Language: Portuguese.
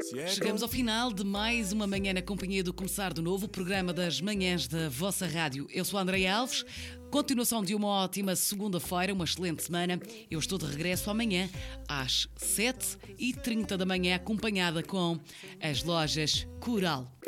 Chegamos ao final de mais uma manhã na companhia do Começar de Novo, o programa das manhãs da vossa rádio. Eu sou a Andreia Alves, continuação de uma ótima segunda-feira, uma excelente semana. Eu estou de regresso amanhã às 7h30 da manhã, acompanhada com as lojas Coral.